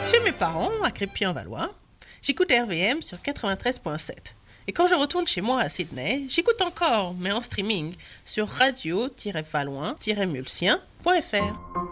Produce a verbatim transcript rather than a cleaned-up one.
Chez mes parents, à Crépy-en-Valois, j'écoute R V M sur quatre-vingt-treize virgule sept. Et quand je retourne chez moi à Sydney, j'écoute encore, mais en streaming, sur radio tiret valois tiret mulsien point f r.